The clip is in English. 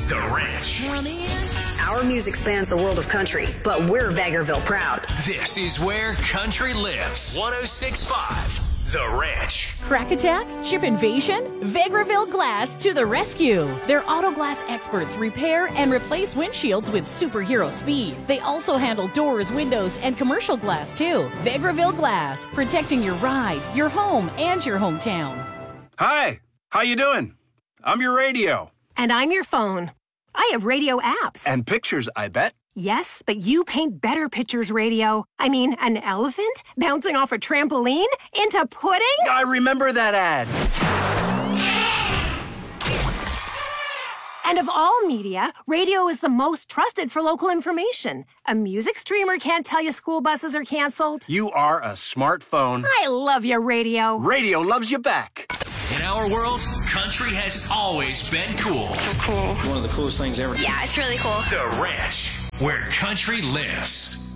The Ranch. Our music spans the world of country, but we're Vegreville proud. This is where country lives. 106.5 The Ranch. Crack attack? Chip invasion? Vegreville Glass to the rescue. Their auto glass experts repair and replace windshields with superhero speed. They also handle doors, windows, and commercial glass too. Vegreville Glass, protecting your ride, your home, and your hometown. Hi, how you doing? I'm your radio. And I'm your phone. I have radio apps. And pictures, I bet. Yes, but you paint better pictures, radio. I mean, an elephant bouncing off a trampoline into pudding? I remember that ad. And of all media, radio is the most trusted for local information. A music streamer can't tell you school buses are canceled. You are a smartphone. I love your radio. Radio loves you back. In our world, country has always been cool. Cool. One of the coolest things ever. Yeah, it's really cool. The Ranch, where country lives.